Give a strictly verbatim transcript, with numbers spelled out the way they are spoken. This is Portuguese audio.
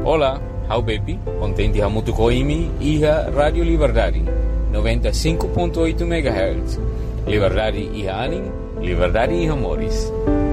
Olá, hau Pepi, contente a mutucoimi iha Radio Liberdade, noventa e cinco ponto oito megahertz. Liberdade iha anim, liberdade iha moris.